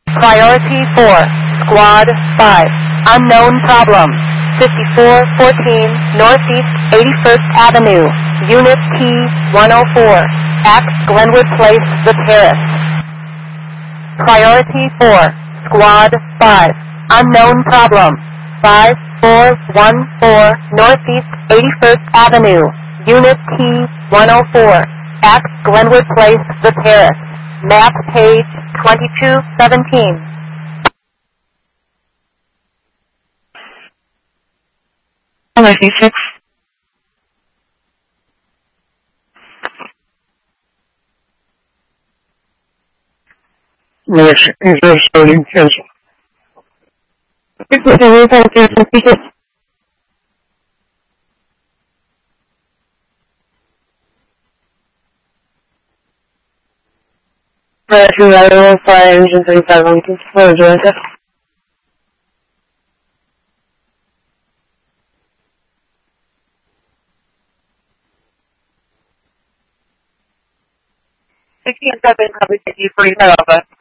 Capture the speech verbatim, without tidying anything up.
Priority four, Squad five, unknown problem, fifty-four fourteen Northeast eighty-first Avenue, Unit T one oh four, at Glenwood Place, The Terrace. Priority four, Squad five, unknown problem, five four one four Northeast eighty-first Avenue, Unit T one oh four, at Glenwood Place, The Terrace. Map page twenty-two seventeen. ninety-six. Yes, it's starting cancel. Two Idaho Fire Engine thirty-five on Fire Georgia. sixteen seven, copy sixty forty-five Alpha.